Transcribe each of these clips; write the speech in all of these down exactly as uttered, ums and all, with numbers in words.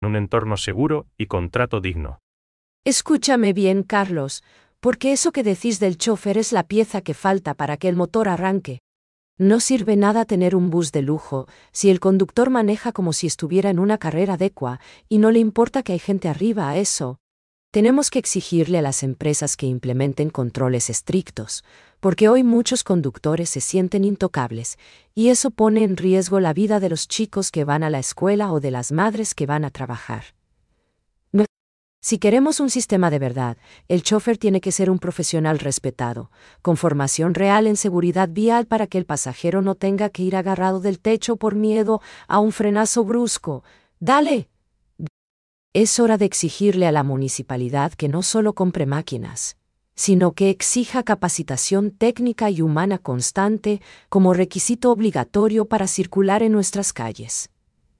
un entorno seguro y con trato digno. Escúchame bien, Carlos, porque eso que decís del chofer es la pieza que falta para que el motor arranque. No sirve nada tener un bus de lujo si el conductor maneja como si estuviera en una carrera adecua y no le importa que hay gente arriba a eso. Tenemos que exigirle a las empresas que implementen controles estrictos, porque hoy muchos conductores se sienten intocables, y eso pone en riesgo la vida de los chicos que van a la escuela o de las madres que van a trabajar. No. Si queremos un sistema de verdad, el chofer tiene que ser un profesional respetado, con formación real en seguridad vial para que el pasajero no tenga que ir agarrado del techo por miedo a un frenazo brusco. ¡Dale! Es hora de exigirle a la municipalidad que no solo compre máquinas, sino que exija capacitación técnica y humana constante como requisito obligatorio para circular en nuestras calles.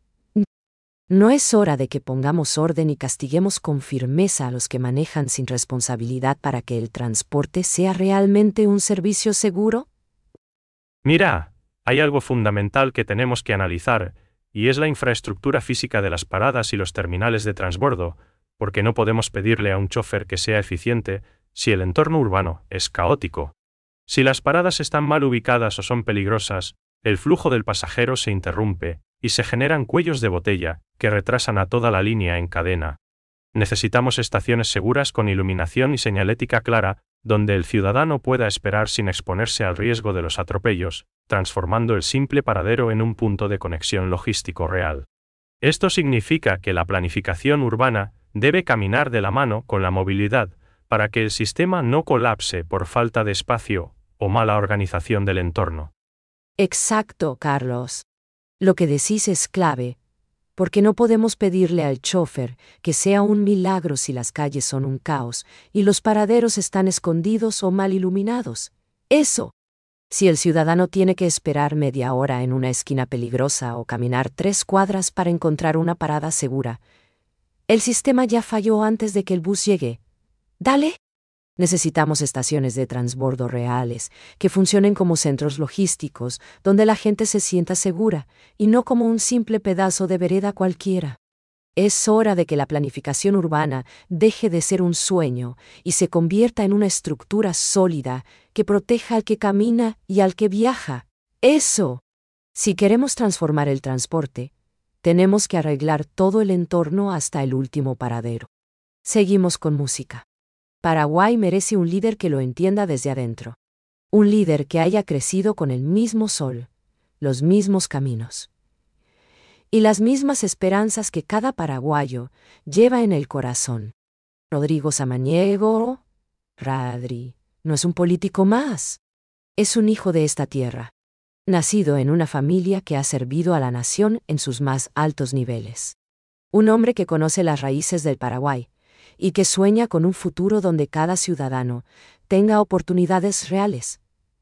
¿No es hora de que pongamos orden y castiguemos con firmeza a los que manejan sin responsabilidad para que el transporte sea realmente un servicio seguro? Mira, hay algo fundamental que tenemos que analizar, y es la infraestructura física de las paradas y los terminales de transbordo, porque no podemos pedirle a un chofer que sea eficiente si el entorno urbano es caótico. Si las paradas están mal ubicadas o son peligrosas, el flujo del pasajero se interrumpe y se generan cuellos de botella que retrasan a toda la línea en cadena. Necesitamos estaciones seguras con iluminación y señalética clara, donde el ciudadano pueda esperar sin exponerse al riesgo de los atropellos, transformando el simple paradero en un punto de conexión logístico real. Esto significa que la planificación urbana debe caminar de la mano con la movilidad, para que el sistema no colapse por falta de espacio o mala organización del entorno. Exacto, Carlos. Lo que decís es clave, porque no podemos pedirle al chofer que sea un milagro si las calles son un caos y los paraderos están escondidos o mal iluminados. Eso. Si el ciudadano tiene que esperar media hora en una esquina peligrosa o caminar tres cuadras para encontrar una parada segura, el sistema ya falló antes de que el bus llegue. ¡Dale! Necesitamos estaciones de transbordo reales, que funcionen como centros logísticos, donde la gente se sienta segura, y no como un simple pedazo de vereda cualquiera. Es hora de que la planificación urbana deje de ser un sueño y se convierta en una estructura sólida que proteja al que camina y al que viaja. ¡Eso! Si queremos transformar el transporte, tenemos que arreglar todo el entorno hasta el último paradero. Seguimos con música. Paraguay merece un líder que lo entienda desde adentro. Un líder que haya crecido con el mismo sol, los mismos caminos y las mismas esperanzas que cada paraguayo lleva en el corazón. Rodrigo Samaniego, Radri, no es un político más. Es un hijo de esta tierra, nacido en una familia que ha servido a la nación en sus más altos niveles. Un hombre que conoce las raíces del Paraguay y que sueña con un futuro donde cada ciudadano tenga oportunidades reales.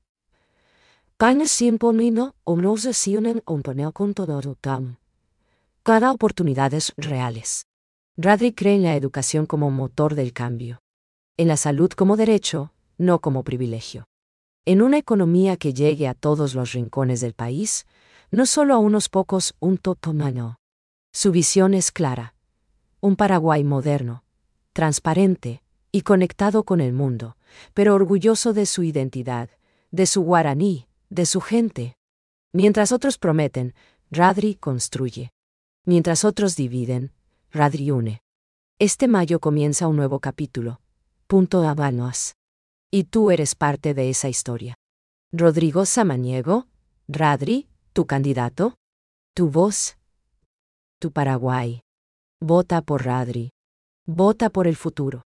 Cada oportunidades reales. Radri cree en la educación como motor del cambio, en la salud como derecho, no como privilegio, en una economía que llegue a todos los rincones del país, no solo a unos pocos, un totomano. Su visión es clara: un Paraguay moderno, transparente y conectado con el mundo, pero orgulloso de su identidad, de su guaraní, de su gente. Mientras otros prometen, Radri construye. Mientras otros dividen, Radri une. Este mayo comienza un nuevo capítulo. Punto Habanos. Y tú eres parte de esa historia. Rodrigo Samaniego, Radri, tu candidato, tu voz, tu Paraguay. Vota por Radri. Vota por el futuro.